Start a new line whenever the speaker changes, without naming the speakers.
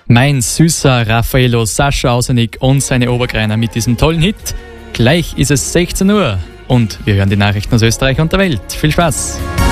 Mein süßer Raffaello Sascha Ausenig und seine Obergreiner mit diesem tollen Hit. Gleich ist es 16 Uhr und wir hören die Nachrichten aus Österreich und der Welt. Viel Spaß!